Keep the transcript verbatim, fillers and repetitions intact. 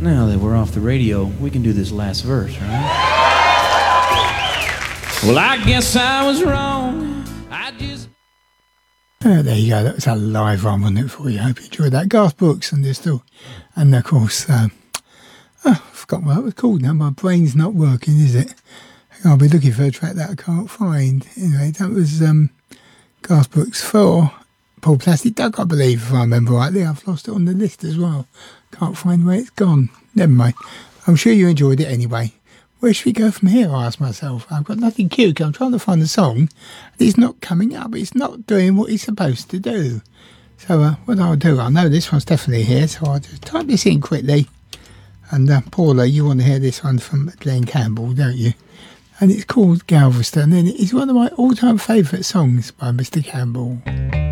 Now that we're off the radio, we can do this last verse, right? Well, I guess I was wrong. I just... Uh, there you go. That was a live one, wasn't it, for you? I hope you enjoyed that. Garth Brooks and Distal. And, of course, um, oh, I forgot what it was called now. My brain's not working, is it? I'll be looking for a track that I can't find. Anyway, that was um, Garth Brooks for Paul Plastic Duck, I believe, if I remember rightly. I've lost it on the list as well. Can't find where it's gone. Never mind. I'm sure you enjoyed it anyway. Where should we go from here, I ask myself. I've got nothing queued. I'm trying to find the song. And it's not coming up. It's not doing what it's supposed to do. So uh, what I'll do, I know this one's definitely here, so I'll just type this in quickly. And uh, Paula, you want to hear this one from Glenn Campbell, don't you? And it's called Galveston, and it's one of my all-time favourite songs by Mister Campbell.